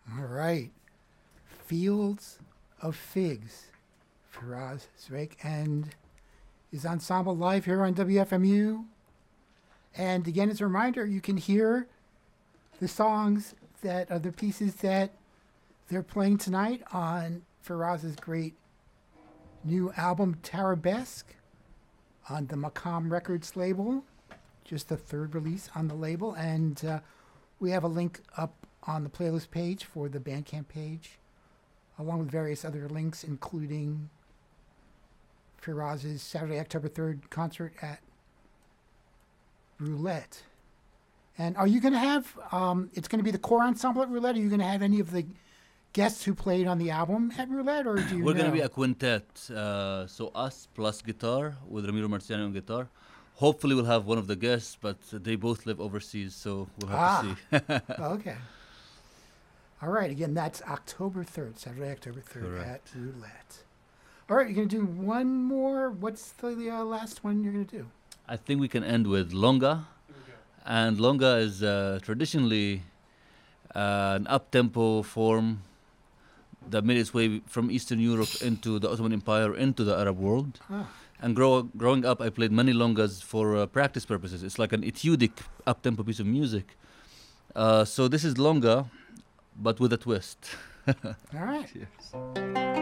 All right. Fields of Figs, Firas Zreik, and his ensemble live here on WFMU. And again, as a reminder, you can hear the songs that are the pieces that they're playing tonight on Firaz's great new album, Tarabesque, on the Maqam Records label, just the third release on the label. And we have a link up on the playlist page for the Bandcamp page, along with various other links, including Firaz's Saturday, October 3rd concert at Roulette. And are you going to have, it's going to be the core ensemble at Roulette? Are you going to have any of the guests who played on the album at Roulette, or do you We're know? going to be a quintet. So us plus guitar with Ramiro Marciano on guitar. Hopefully we'll have one of the guests, but they both live overseas, so we'll have to see. Okay. All right. Again, that's October 3rd, Saturday, October 3rd Correct. at Roulette. All right. You're going to do one more. What's the last one you're going to do? I think we can end with Longa. And Longa is traditionally an up-tempo form that made its way from Eastern Europe into the Ottoman Empire, into the Arab world. Ah. And growing up, I played many longas for practice purposes. It's like an etudic up-tempo piece of music. So this is longa, but with a twist. All right. Cheers.